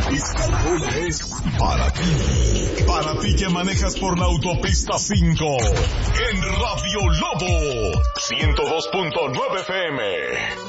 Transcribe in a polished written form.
Hoy es para ti. Para ti que manejas por la autopista 5. En Radio Lobo 102.9 FM.